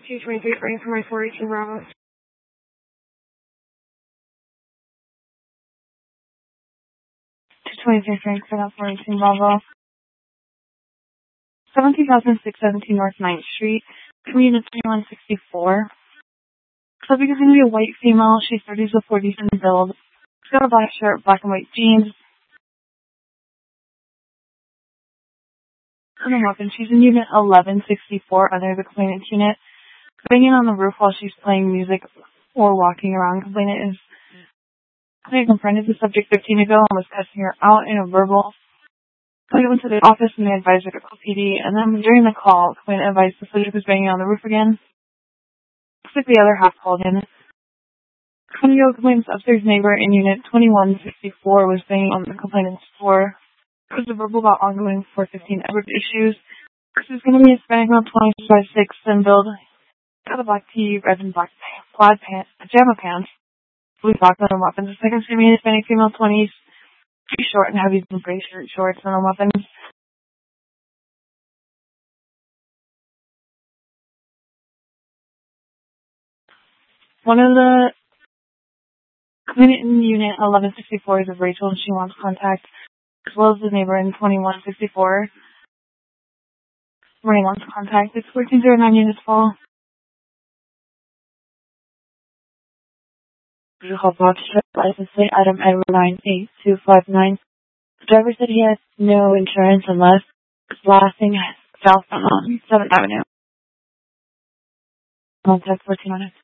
223 frame for my 418 Bravo. 223 frame for that 418 Bravo. 17,617 North 9th Street, Unit 2164. Subject is going to be a white female. She's 30s with 40s in build. She's got a black shirt, black and white jeans. And a weapon. She's in Unit 1164 under the complainant's unit. Banging on the roof while she's playing music or walking around. Complainant confronted the subject 15 ago and was cussing her out in a verbal. Complainant went to the office and they advised her to call PD. And then during the call, complainant advised the subject was banging on the roof again. Looks like the other half called in. 20-year-old complainant's upstairs neighbor in Unit 2164 was banging on the complainant's door. It was a verbal about ongoing 415 Edward issues. This is going to be a Hispanic male 25-6 and build. Got a black tee, red and black plaid pants, pajama pants, blue socks and weapons. The second's going to be a Hispanic female 20s, pretty short and heavy with gray shirt shorts and weapons. One of the complainant in Unit 1164 is of Rachel and she wants contact, as well as the neighbor in 2164. Renee wants contact. It's 1409 units full. Call box license plate item Edward 98259. The driver said he had no insurance unless it's blasting southbound on 7th Avenue. Contact 1409.